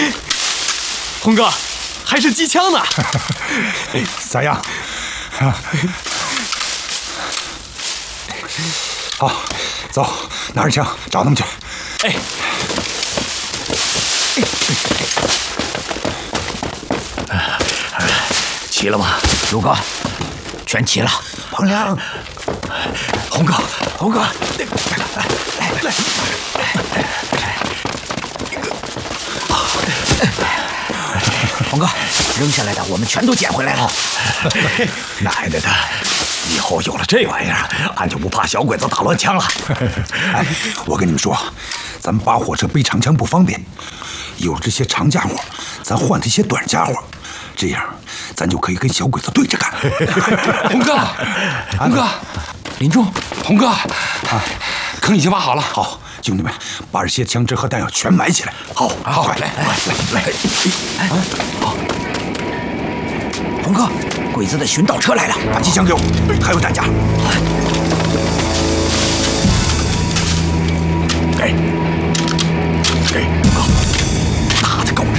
红哥，还是机枪呢。 咋样？好，走，拿着枪找他们去。 哎。 齐了吗，卢哥？全齐了。 彭良， 红哥，来。红哥，扔下来的我们全都捡回来了。奶奶的，以后有了这玩意儿，俺就不怕小鬼子打乱枪了。 哎，我跟你们说，咱们扒火车背长枪不方便，有了这些长家伙，咱换这些短家伙，这样咱就可以跟小鬼子对着干。 红哥，林冲，红哥，坑已经挖好了。 好，兄弟们，把这些枪支和弹药全埋起来。 好，快来！好，红哥，鬼子的巡导车来了， 把机枪给我，还有弹夹。